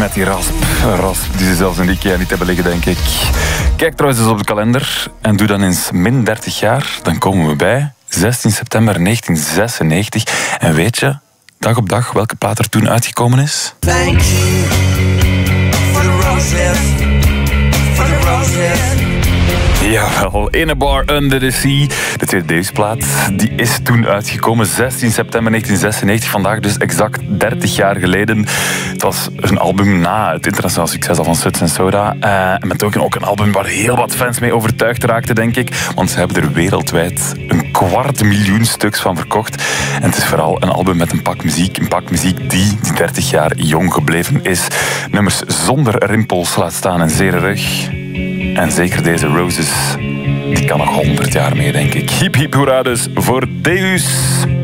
met die rasp. Een rasp die ze zelfs in IKEA niet hebben liggen, denk ik. Kijk trouwens eens op de kalender en doe dan eens min 30 jaar. Dan komen we bij 16 september 1996. En weet je, dag op dag, welke plaat er toen uitgekomen is? Thank you for the roses, for the roses. Jawel, In a Bar Under the Sea. De tweede Dave's-plaat, die is toen uitgekomen. 16 september 1996, vandaag dus exact 30 jaar geleden. Het was een album na het internationaal succes al van Suds en Soda. En met ook een album waar heel wat fans mee overtuigd raakten, denk ik. Want ze hebben er wereldwijd 250.000 stuks van verkocht. En het is vooral een album met een pak muziek. Een pak muziek die 30 jaar jong gebleven is. Nummers zonder rimpels, laat staan en zere rug. En zeker deze Roses, die kan nog 100 jaar mee, denk ik. Hiep hiep hoera dus voor Deus.